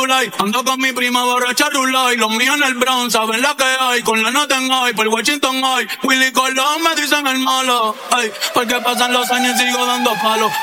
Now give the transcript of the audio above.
like. Ando con mi prima borracha rula y los míos en el Bronx, saben la que hay. Con la nota en high, por Washington high. Willy Colón me dicen el malo, ay, porque pasan los años y sigo dando palos.